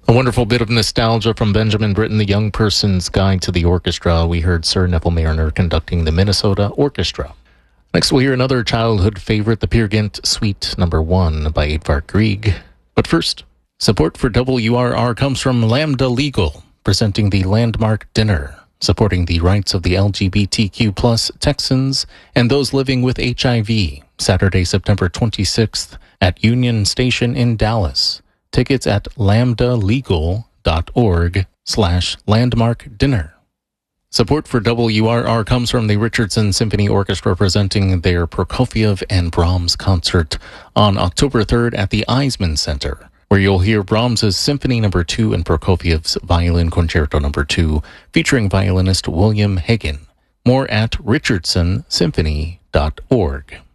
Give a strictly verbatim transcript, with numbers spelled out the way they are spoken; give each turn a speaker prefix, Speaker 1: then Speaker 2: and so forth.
Speaker 1: A wonderful bit of nostalgia from Benjamin Britten, The Young Person's Guide to the Orchestra. We heard Sir Neville Mariner conducting the Minnesota Orchestra. Next, we'll hear another childhood favorite, the Peer Gynt Suite Number One by Edvard Grieg. But first, support for W R R comes from Lambda Legal, presenting the Landmark Dinner, supporting the rights of the L G B T Q plus Texans and those living with H I V, Saturday, September twenty-sixth at Union Station in Dallas. Tickets at lambdalegal.org slash landmark dinner. Support for W R R comes from the Richardson Symphony Orchestra presenting their Prokofiev and Brahms concert on October third at the Eisman Center, where you'll hear Brahms's Symphony Number Two and Prokofiev's Violin Concerto Number Two, featuring violinist William Hagen. More at richardson symphony dot org.